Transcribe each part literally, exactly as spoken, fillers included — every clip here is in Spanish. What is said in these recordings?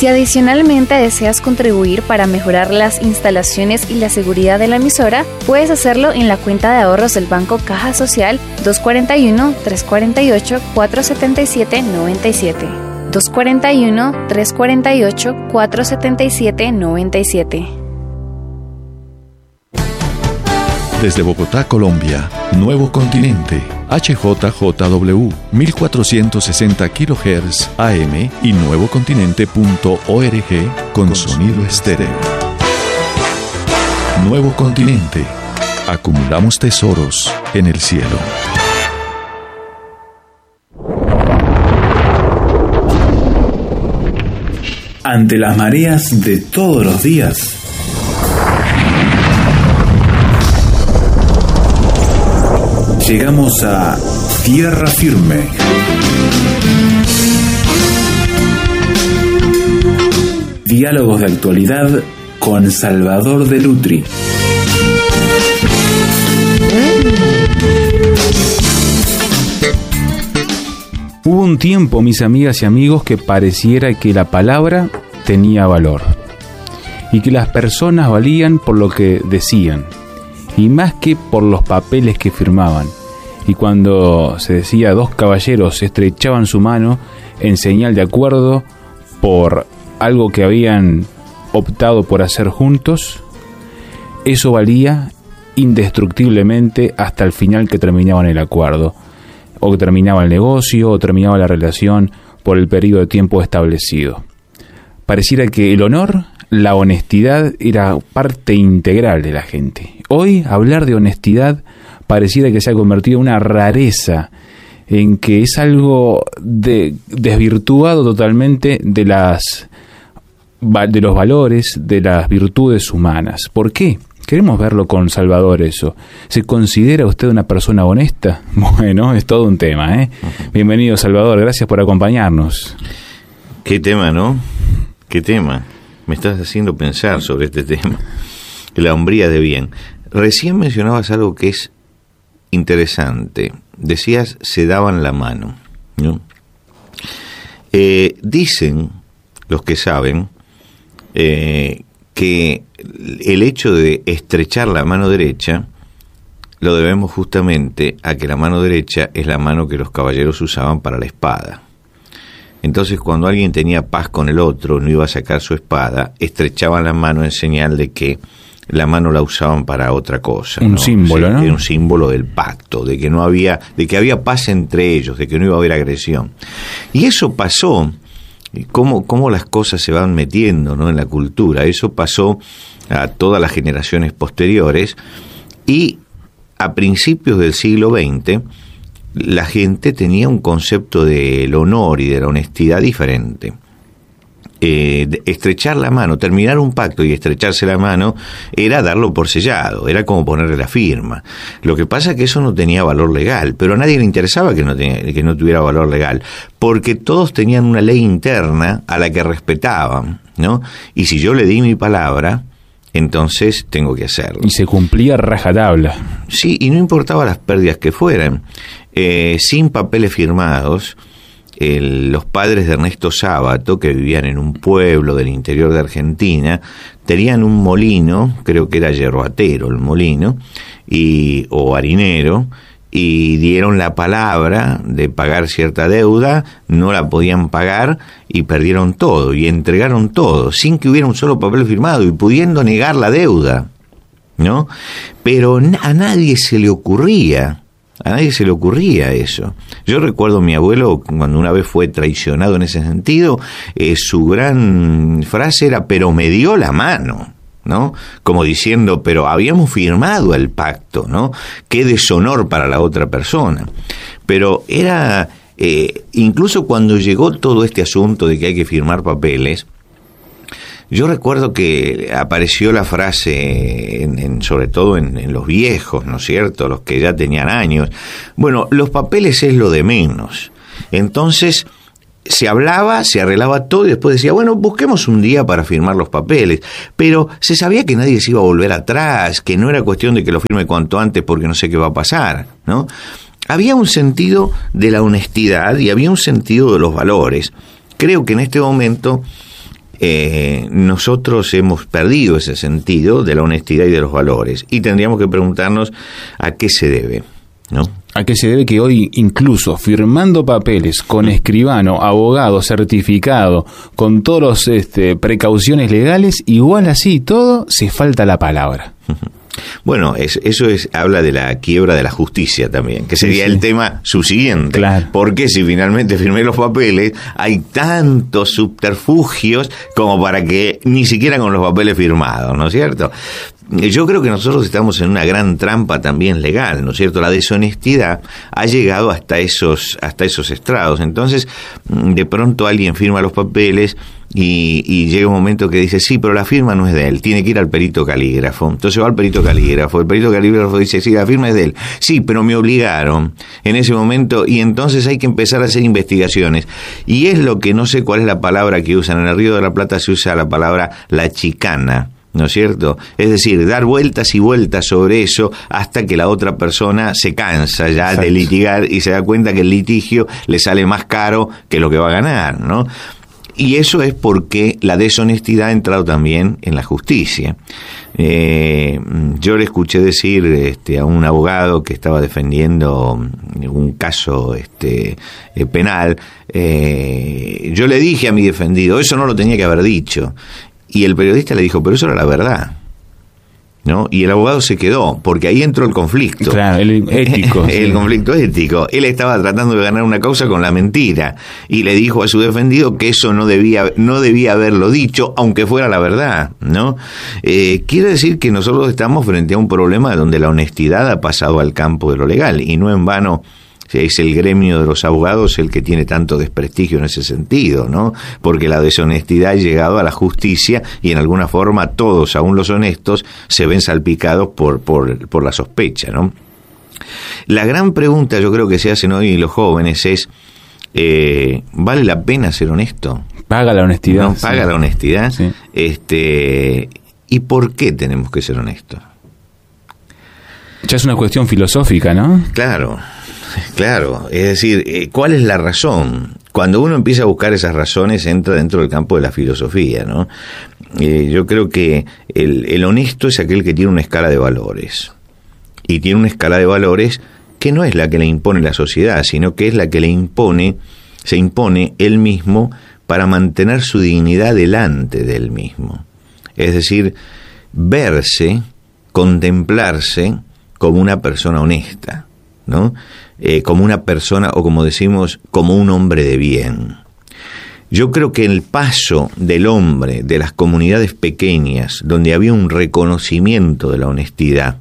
Si adicionalmente deseas contribuir para mejorar las instalaciones y la seguridad de la emisora, puedes hacerlo en la cuenta de ahorros del Banco Caja Social dos cuatro uno, tres cuatro ocho, cuatro siete siete, nueve siete. dos cuatro uno, tres cuatro ocho, cuatro siete siete, nueve siete. Desde Bogotá, Colombia, Nuevo Continente, H J J W, mil cuatrocientos sesenta kilohertz A M y nuevocontinente punto org con, con sonido estéreo. Nuevo Continente. Acumulamos tesoros en el cielo. Ante las mareas de todos los días, llegamos a Tierra Firme. Diálogos de actualidad con Salvador de Lutri. Hubo un tiempo, mis amigas y amigos, que pareciera que la palabra tenía valor y que las personas valían por lo que decían y más que por los papeles que firmaban. Y cuando se decía dos caballeros estrechaban su mano en señal de acuerdo por algo que habían optado por hacer juntos, eso valía indestructiblemente hasta el final que terminaban el acuerdo, o que terminaba el negocio, o terminaba la relación por el periodo de tiempo establecido. Pareciera que el honor, la honestidad era parte integral de la gente. Hoy hablar de honestidad pareciera que se ha convertido en una rareza, en que es algo de, desvirtuado totalmente de las de los valores, de las virtudes humanas. ¿Por qué? Queremos verlo con Salvador eso. ¿Se considera usted una persona honesta? Bueno, es todo un tema, ¿eh? Bienvenido, Salvador, gracias por acompañarnos. Qué tema, ¿no? Qué tema. Me estás haciendo pensar sobre este tema. La hombría de bien. Recién mencionabas algo que es interesante. Decías, se daban la mano, ¿no? Eh, dicen los que saben eh, que el hecho de estrechar la mano derecha lo debemos justamente a que la mano derecha es la mano que los caballeros usaban para la espada. Entonces, cuando alguien tenía paz con el otro, no iba a sacar su espada, estrechaban la mano en señal de que la mano la usaban para otra cosa. Un ¿no? símbolo, sí, ¿no? Era un símbolo del pacto, de que no había, de que había paz entre ellos, de que no iba a haber agresión. Y eso pasó, cómo, cómo las cosas se van metiendo, ¿no?, en la cultura. Eso pasó a todas las generaciones posteriores y a principios del siglo veinte la gente tenía un concepto del honor y de la honestidad diferente. Eh, estrechar la mano, terminar un pacto y estrecharse la mano era darlo por sellado, era como ponerle la firma. Lo que pasa es que eso no tenía valor legal, pero a nadie le interesaba que no, tenía, que no tuviera valor legal, porque todos tenían una ley interna a la que respetaban, ¿no? Y si yo le di mi palabra, entonces tengo que hacerlo. Y se cumplía rajatabla. Sí, y no importaba las pérdidas que fueran. Eh, sin papeles firmados, el, los padres de Ernesto Sábato, que vivían en un pueblo del interior de Argentina, tenían un molino, creo que era yerbatero el molino, y, o harinero, y dieron la palabra de pagar cierta deuda, no la podían pagar y perdieron todo, y entregaron todo, sin que hubiera un solo papel firmado y pudiendo negar la deuda, ¿no? Pero a nadie se le ocurría, a nadie se le ocurría eso. Yo recuerdo a mi abuelo, cuando una vez fue traicionado en ese sentido, eh, su gran frase era, pero me dio la mano, ¿no? Como diciendo, pero habíamos firmado el pacto, ¿no? Qué deshonor para la otra persona. Pero era, eh, incluso cuando llegó todo este asunto de que hay que firmar papeles, yo recuerdo que apareció la frase, en, en, sobre todo en, en los viejos, ¿no es cierto?, los que ya tenían años, bueno, los papeles es lo de menos. Entonces se hablaba, se arreglaba todo y después decía, bueno, busquemos un día para firmar los papeles, pero se sabía que nadie se iba a volver atrás, que no era cuestión de que lo firme cuanto antes porque no sé qué va a pasar, ¿no? Había un sentido de la honestidad y había un sentido de los valores. Creo que en este momento eh, nosotros hemos perdido ese sentido de la honestidad y de los valores, y tendríamos que preguntarnos a qué se debe, ¿no? ¿A qué se debe que hoy, incluso firmando papeles con escribano, abogado, certificado, con todas las este, precauciones legales, igual así todo, se falta la palabra? Bueno, es, eso es habla de la quiebra de la justicia también, que sería sí, sí. el tema subsiguiente. Claro. Porque si finalmente firmé los papeles, hay tantos subterfugios como para que ni siquiera con los papeles firmados, ¿no es cierto? Yo creo que nosotros estamos en una gran trampa también legal, ¿no es cierto? La deshonestidad ha llegado hasta esos, hasta esos estrados. Entonces, de pronto alguien firma los papeles y, y llega un momento que dice, sí, pero la firma no es de él, tiene que ir al perito calígrafo. Entonces va al perito calígrafo, el perito calígrafo dice, sí, la firma es de él. Sí, pero me obligaron en ese momento, y entonces hay que empezar a hacer investigaciones. Y es lo que no sé cuál es la palabra que usan. En el Río de la Plata se usa la palabra la chicana, ¿no es cierto? Es decir, dar vueltas y vueltas sobre eso hasta que la otra persona se cansa ya Exacto. de litigar y se da cuenta que el litigio le sale más caro que lo que va a ganar, ¿no? Y eso es porque la deshonestidad ha entrado también en la justicia. Eh, yo le escuché decir este, a un abogado que estaba defendiendo un caso este, eh, penal, eh, yo le dije a mi defendido, eso no lo tenía que haber dicho. Y el periodista le dijo, pero eso era la verdad, ¿no? Y el abogado se quedó, porque ahí entró el conflicto. Claro, el ético. el sí. conflicto ético. Él estaba tratando de ganar una causa con la mentira, y le dijo a su defendido que eso no debía, no debía haberlo dicho, aunque fuera la verdad, ¿no? Eh, quiere decir que nosotros estamos frente a un problema donde la honestidad ha pasado al campo de lo legal, y no en vano es el gremio de los abogados el que tiene tanto desprestigio en ese sentido, ¿no? Porque la deshonestidad ha llegado a la justicia y en alguna forma todos, aún los honestos, se ven salpicados por, por, por la sospecha, ¿no? La gran pregunta yo creo que se hacen hoy los jóvenes es, eh, ¿vale la pena ser honesto? ¿Paga la honestidad? ¿No? ¿Paga sí. la honestidad? Sí. Este, ¿y por qué tenemos que ser honestos? Ya es una cuestión filosófica, ¿no? Claro. Claro, es decir, ¿cuál es la razón? Cuando uno empieza a buscar esas razones, entra dentro del campo de la filosofía, ¿no? Eh, yo creo que el, el honesto es aquel que tiene una escala de valores. Y tiene una escala de valores que no es la que le impone la sociedad, sino que es la que le impone, se impone él mismo para mantener su dignidad delante de él mismo. Es decir, verse, contemplarse como una persona honesta, ¿no? Eh, como una persona, o como decimos, como un hombre de bien. Yo creo que el paso del hombre de las comunidades pequeñas, donde había un reconocimiento de la honestidad,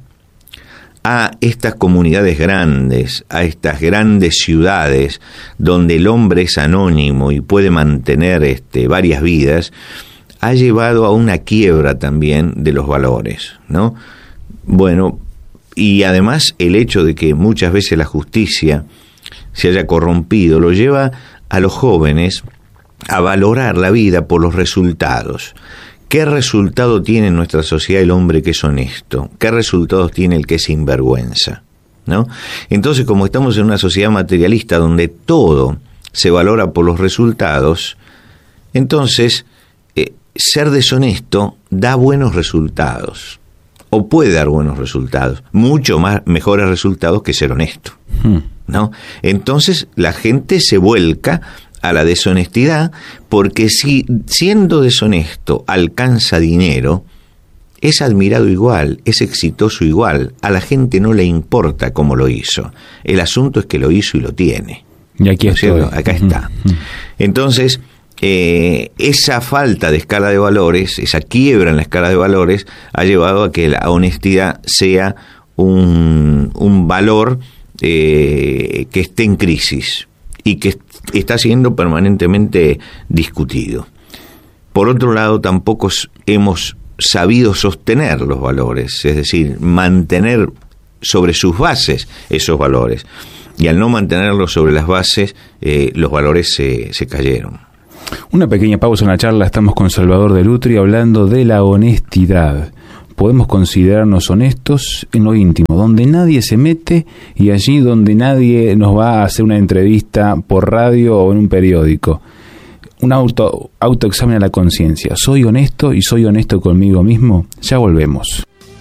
a estas comunidades grandes, a estas grandes ciudades, donde el hombre es anónimo y puede mantener este, varias vidas, ha llevado a una quiebra también de los valores, ¿no? Bueno, y además el hecho de que muchas veces la justicia se haya corrompido lo lleva a los jóvenes a valorar la vida por los resultados. ¿Qué resultado tiene en nuestra sociedad el hombre que es honesto? ¿Qué resultados tiene el que es sinvergüenza? ¿No? Entonces, como estamos en una sociedad materialista donde todo se valora por los resultados, entonces eh, ser deshonesto da buenos resultados. O puede dar buenos resultados, mucho más mejores resultados que ser honesto, ¿no? Entonces la gente se vuelca a la deshonestidad, porque si siendo deshonesto alcanza dinero, es admirado igual, es exitoso igual, a la gente no le importa cómo lo hizo, el asunto es que lo hizo y lo tiene. Y aquí ¿no es cierto? Acá está. Uh-huh. Entonces, Eh, esa falta de escala de valores, esa quiebra en la escala de valores, ha llevado a que la honestidad sea un, un valor eh, que esté en crisis y que está siendo permanentemente discutido. Por otro lado, tampoco hemos sabido sostener los valores, es decir, mantener sobre sus bases esos valores. Y al no mantenerlos sobre las bases, eh, los valores se, se cayeron. Una pequeña pausa en la charla. Estamos con Salvador de Lutri hablando de la honestidad. Podemos considerarnos honestos en lo íntimo, donde nadie se mete, y allí donde nadie nos va a hacer una entrevista por radio o en un periódico. un auto, autoexamen a la conciencia. ¿Soy honesto y soy honesto conmigo mismo? Ya volvemos.